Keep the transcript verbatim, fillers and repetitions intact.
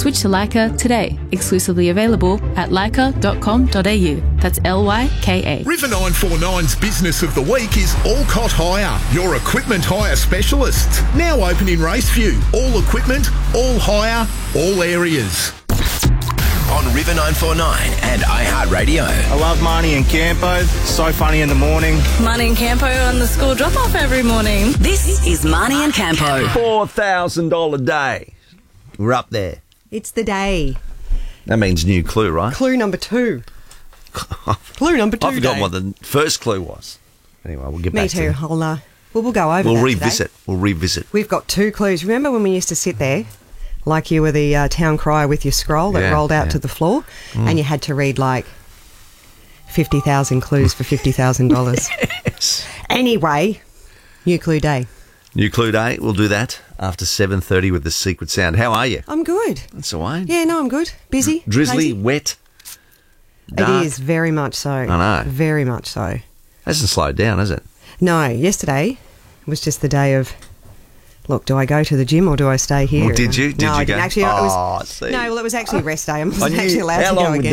Switch to Leica today. Exclusively available at leica dot com dot a u. That's L Y K A. River nine four nine's Business of the Week is Alcott Hire, your equipment hire specialists. Now open in Raceview. All equipment, all hire, all areas. On River nine four nine and iHeartRadio. I love Marnie and Campo. So funny in the morning. Marnie and Campo on the school drop-off every morning. This is Marnie and Campo. four thousand dollars day. We're up there. It's the day. That means new clue, right? Clue number two. Clue number two. I forgot day. what the first clue was. Anyway, we'll get Me back too. to it. I'll, uh, well, we'll go over We'll that revisit. today. We'll revisit. We've got two clues. Remember when we used to sit there like you were the uh, town crier with your scroll that Yeah, rolled out yeah. to the floor Mm. and you had to read like fifty thousand clues for fifty thousand dollars. Yes. Anyway, new clue day. New clue day. We'll do that after seven thirty with the secret sound. How are you? I'm good. That's all right. Yeah, no, I'm good. Busy. Drizzly, crazy. wet. Dark. It is, very much so. I know. Very much so. Hasn't slowed down, has it? No, yesterday was just the day of, look, do I go to the gym or do I stay here? Well, did you? Did no, you I didn't go? actually. It was, Oh, see. no, well, it was actually rest day. I I wasn't knew- actually allowed how to long go would again.